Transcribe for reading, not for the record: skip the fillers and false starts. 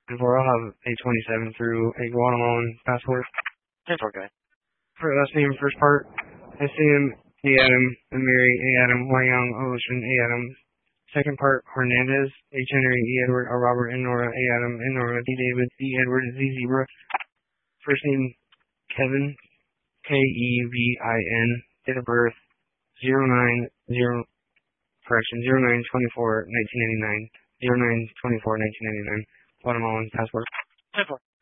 Before I'll have a 27 through a Guatemalan passport. 10-4, guy. For last name, first part, S.A.M. A. Adam, and Mary A. Adam, Young, Ocean A. Adam. Second part, Hernandez, H. Henry, E. Edward, R. Robert, N. Nora, A. Adam, N. Nora, D. David, D. Edward, Z. Zebra. First name, Kevin, Kevin, date of birth, 09/24/1999, 09/24/1999, Guatemalan passport. 10-4.